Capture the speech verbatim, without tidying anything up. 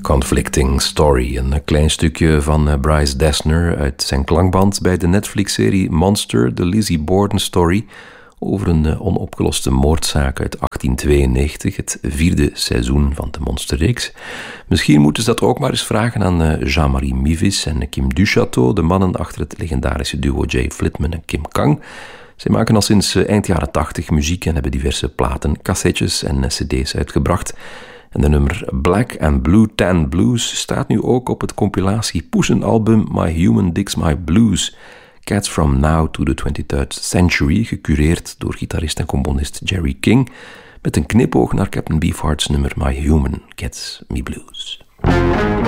Conflicting Story, een klein stukje van Bryce Dessner uit zijn klankband bij de Netflix-serie Monster, de Lizzie Borden Story, over een onopgeloste moordzaak uit achttien tweeënnegentig, het vierde seizoen van de Monsterreeks. Misschien moeten ze dat ook maar eens vragen aan Jean-Marie Mivis en Kim Duchateau, de mannen achter het legendarische duo Jay Flitman en Kim Kang. Zij maken al sinds eind jaren tachtig muziek en hebben diverse platen, cassettes en cd's uitgebracht. En de nummer Black and Blue Tan Blues staat nu ook op het compilatie Poesen-album My Human Digs My Blues. Cats From Now to the twenty-third Century, gecureerd door gitarist en componist Jerry King, met een knipoog naar Captain Beefheart's nummer My Human Gets Me Blues.